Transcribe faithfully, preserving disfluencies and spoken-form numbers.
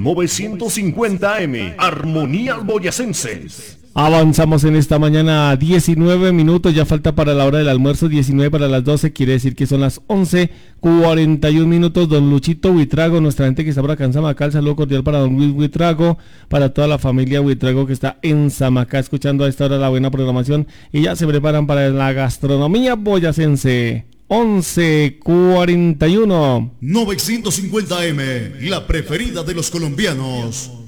novecientos cincuenta A M, Armonía Boyacenses. Avanzamos en esta mañana a diecinueve minutos, ya falta para la hora del almuerzo, diecinueve para las doce, quiere decir que son las once cuarenta y un minutos. Don Luchito Huitrago, nuestra gente que está por acá en Samacal, saludo cordial para don Luis Huitrago, para toda la familia Huitrago que está en Samacá escuchando a esta hora la buena programación y ya se preparan para la gastronomía boyacense. once cuarenta y uno. novecientos cincuenta A M, la preferida de los colombianos.